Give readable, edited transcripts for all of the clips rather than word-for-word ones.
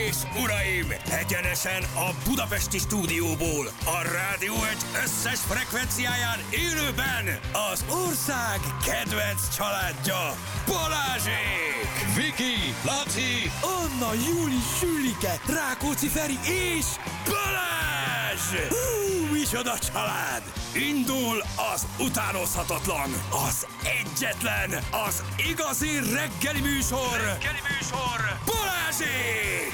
és uraim, egyenesen a budapesti stúdióból, a Rádió egy összes frekvenciáján élőben az ország kedvenc családja, Balázsék! Viki, Laci, Anna, Júli, Sülike, Rákóczi Feri és Balázs! Micsoda család! Indul az utánozhatatlan, az egyetlen, az igazi reggeli műsor, Balázsék!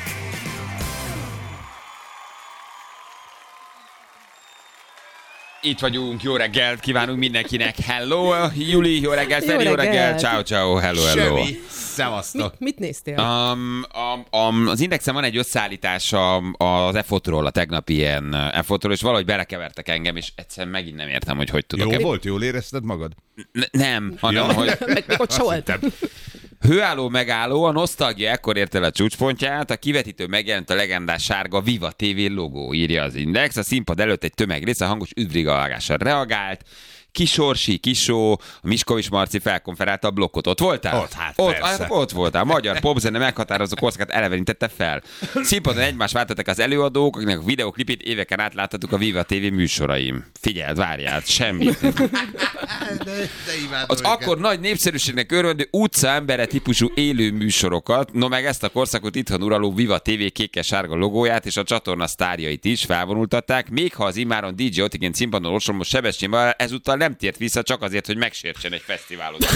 itt vagyunk, jó reggelt kívánunk mindenkinek, hello, Juli, jó reggelt, Feri, jó reggelt, ciao, ciao, hello, hello. Semmi. Szevasztok. Mit néztél? Az Indexen van egy összeállítás az EFOT-ról, a tegnapi ilyen EFOT-ról, és valahogy belekevertek engem, és egyszerűen megint nem értem, hogy tudok. Jó volt, jól érezted magad? Nem, hanem, hogy... Meg ott se volt. Hőálló megálló, a nosztalgia ekkor ért el a csúcspontját, a kivetítő megjelent a legendás sárga Viva TV logó, írja az Index, a színpad előtt egy tömegrész a hangos üdvrigalvágással reagált, Kis Orsi, Kisó, a Miskovics Marci felkonferálta a blokkot. Ott voltál? Ott voltál. Magyar popzene meghatározó korszakát elevenítette fel. Színpadon egymást váltottak az előadók, akinek a videoklipét éveken át láthattuk a Viva TV műsoraim. Figyeld, várjál, semmit. Az akkor nagy népszerűségnek örvendő utcaembere típusú élő műsorokat, no meg ezt a korszakot itthon uraló Viva TV kékes-sárga logóját és a csatorna sztárjait is felvonultatták, még ha az immáron DJ Otigén színpadon ostromos Sebestyén ezúttal nem tért vissza csak azért, hogy megsértsen egy fesztiválot.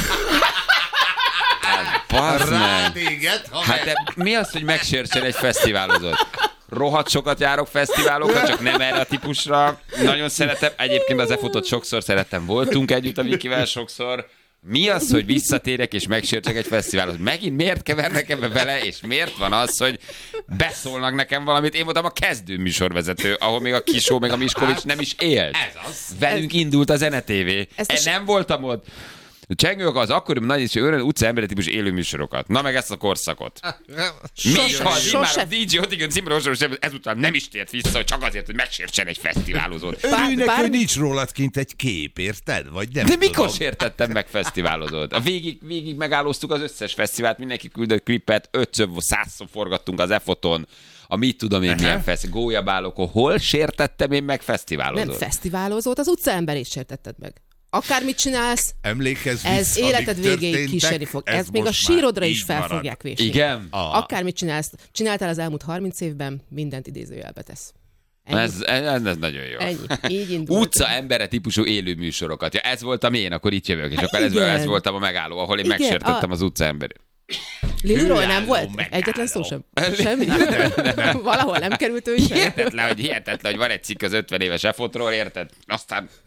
Hát de mi az, hogy megsértsen egy fesztiválozót? Rohadt sokat járok fesztiválokra, csak nem erre a típusra. Nagyon szeretem. Egyébként az EFOT-ot sokszor szerettem. Voltunk együtt a Vikivel sokszor. Mi az, hogy visszatérek és megsértsek egy fesztiválot? Megint miért kevernek ebbe bele, és miért van az, hogy beszólnak nekem valamit? Én voltam a kezdő műsorvezető, ahol még a Kisó, meg a Miskovics nem is élt. Velünk indult a Zene TV. Nem voltam ott. Csengők az akkori nagy és öröm utcaembere típus élőműsorokat. Na meg ezt a korszakot. Még ha az immár a DJ Otigön címről ezután nem is tért vissza, hogy csak azért, hogy megsértsen egy fesztiválozót. Örülnek, hogy nincs rólad kint egy kép, érted? Vagy nem de tudom. mikor sértettem meg fesztiválozót? Végig megállóztuk az összes fesztivált, mindenki küldött klipet, 500-szor forgattunk az EFOT-on, a mit tudom én milyen gólyabálokon. Hol sértettem én meg fesztiválozót? Nem fesztiválozót, az utcaemberét sértetted meg. Akármit csinálsz, emlékezz ez vissza, életed végéig kísérni fog. Ez még a sírodra is fel fogják vésni. Igen? Akármit csináltál az elmúlt 30 évben, mindent idézőjelbe tesz. Ez nagyon jó. Ennyi. Így indult. Utca embere típusú élő műsorokat. Ja, ez voltam én, akkor itt jövök. És akkor ez voltam a megálló, ahol én megsértettem az utca emberét. Liluról nem volt? Egyetlen szó sem? Semmi? Valahol nem került ő is? Hihetetlen, hogy van egy cikk az 50 éves EFOT-ról, érted? Aztán